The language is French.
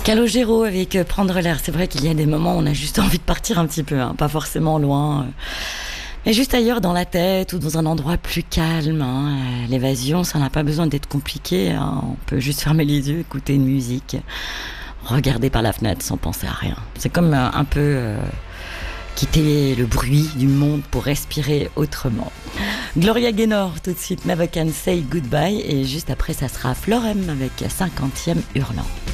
Calogero avec Prendre l'air. C'est vrai qu'il y a des moments où on a juste envie de partir un petit peu, hein, pas forcément loin, mais juste ailleurs dans la tête ou dans un endroit plus calme. Hein. L'évasion, ça n'a pas besoin d'être compliqué. Hein. On peut juste fermer les yeux, écouter une musique, regarder par la fenêtre sans penser à rien. C'est comme un peu quitter le bruit du monde pour respirer autrement. Gloria Gaynor, tout de suite, Never Can Say Goodbye. Et juste après, ça sera Florem avec 50e Hurlant.